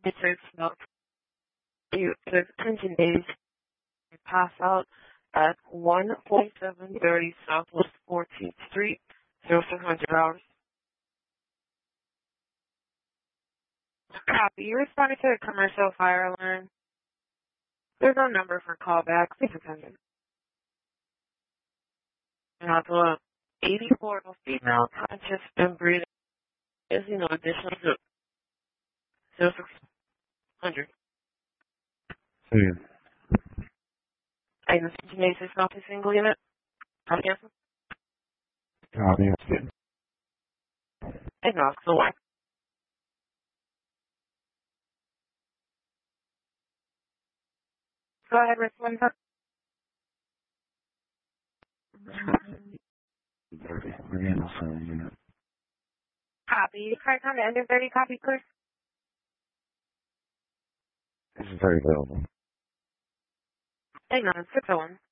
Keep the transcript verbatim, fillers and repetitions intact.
It takes about you the attention days and pass out at one forty-seven thirty Southwest fourteenth Street, zero six hundred hours. Copy. You responded to a commercial fire alarm. There's no number for callback. Please attend. Now to a eighty-four female conscious and breathing is you know additional to zero six hundred. Yeah. I know Genesis is not a single unit. I'll cancel. Copy. That's good. I know, so why? Go ahead, respond. thirty. Again, I'll send a unit. Copy. Try time to end of thirty. Copy, please. This is very available. Hang on, six oh one.